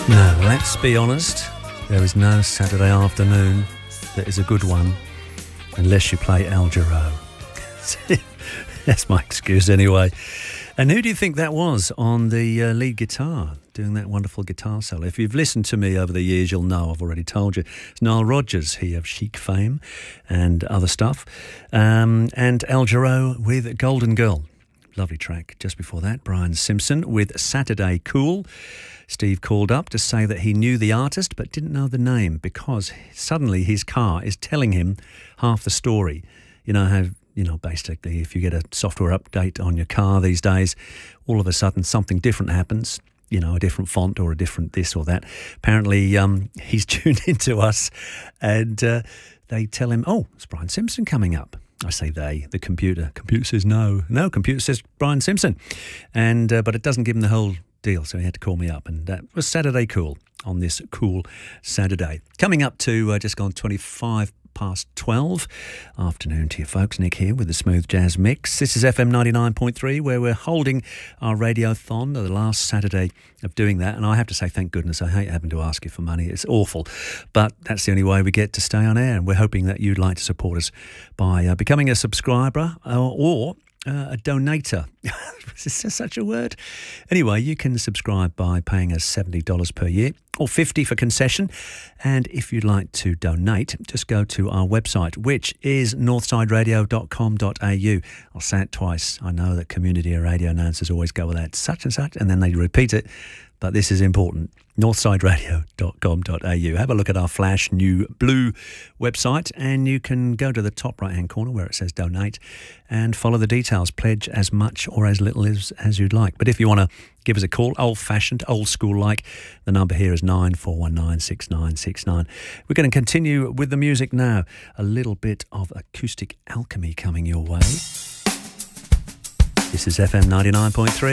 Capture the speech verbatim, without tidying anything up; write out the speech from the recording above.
No, let's be honest, there is no Saturday afternoon that is a good one unless you play Al Jarreau. That's my excuse anyway. And who do you think that was on the uh, lead guitar, doing that wonderful guitar solo? If you've listened to me over the years, you'll know I've already told you. It's Nile Rodgers, he of Chic fame and other stuff. Um, and Al Jarreau with Golden Girl. Lovely track. Just before that, Brian Simpson with Saturday Cool. Steve called up to say that he knew the artist but didn't know the name because suddenly his car is telling him half the story. You know how, you know, basically if you get a software update on your car these days, all of a sudden something different happens, you know, a different font or a different this or that. Apparently um, he's tuned into us and uh, they tell him, oh, it's Brian Simpson coming up. I say they, the computer. Computer says no. No, computer says Brian Simpson. And uh, but it doesn't give him the whole deal, so he had to call me up. And that was Saturday Cool on this cool Saturday. Coming up to uh, just gone twenty-five past twelve. Afternoon to you folks. Nick here with the Smooth Jazz Mix. This is F M ninety-nine point three where we're holding our radiothon, the last Saturday of doing that. And I have to say thank goodness. I hate having to ask you for money. It's awful. But that's the only way we get to stay on air. And we're hoping that you'd like to support us by uh, becoming a subscriber or, or Uh, a donator. Is there such a word? Anyway, you can subscribe by paying us seventy dollars per year or fifty dollars for concession. And if you'd like to donate, just go to our website, which is northside radio dot com dot a u. I'll say it twice. I know that community radio announcers always go with that, such and such, and then they repeat it. But this is important. northside radio dot com dot a u. Have a look at our flash new blue website and you can go to the top right hand corner where it says donate and follow the details. Pledge as much or as little as, as you'd like. But if you want to give us a call, old fashioned, old school like, the number here is nine four one nine six nine six nine. We're going to continue with the music now. A little bit of acoustic alchemy coming your way. This is F M ninety-nine point three.